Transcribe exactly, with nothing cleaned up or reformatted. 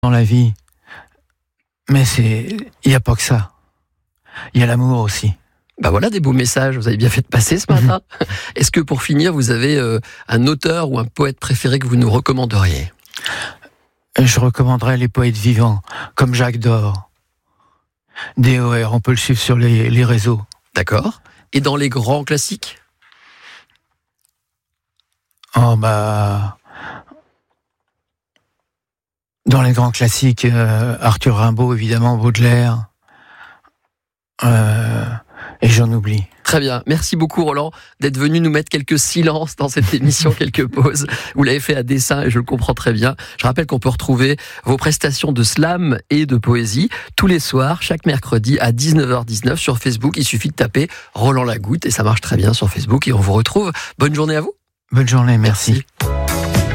dans la vie. Mais c'est, il n'y a pas que ça. Il y a l'amour aussi. Bah voilà des beaux messages, vous avez bien fait de passer ce matin. Mmh. Est-ce que pour finir, vous avez euh, un auteur ou un poète préféré que vous nous recommanderiez ? Je recommanderais les poètes vivants, comme Jacques Dore. D O R, on peut le suivre sur les, les réseaux. D'accord. Et dans les grands classiques ? Oh bah... Dans les grands classiques, euh, Arthur Rimbaud, évidemment, Baudelaire... Euh... Et j'en oublie. Très bien. Merci beaucoup, Roland, d'être venu nous mettre quelques silences dans cette émission, quelques pauses. Vous l'avez fait à dessein et je le comprends très bien. Je rappelle qu'on peut retrouver vos prestations de slam et de poésie tous les soirs, chaque mercredi à dix-neuf heures dix-neuf sur Facebook. Il suffit de taper Roland Lagoutte et ça marche très bien sur Facebook et on vous retrouve. Bonne journée à vous. Bonne journée, merci. merci.